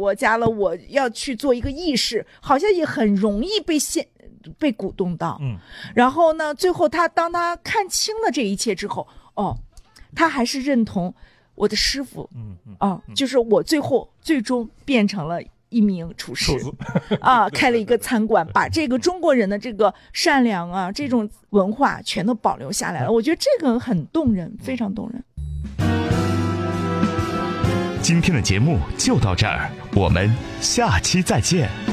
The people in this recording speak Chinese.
国家了，我要去做一个义士，好像也很容易被鼓动到。然后呢，最后当他看清了这一切之后，他还是认同我的师傅，就是我最终变成了一名厨师开了一个餐馆，把这个中国人的这个善良啊，这种文化全都保留下来了。我觉得这个很动人，非常动人。 今天的节目就到这儿，我们下期再见。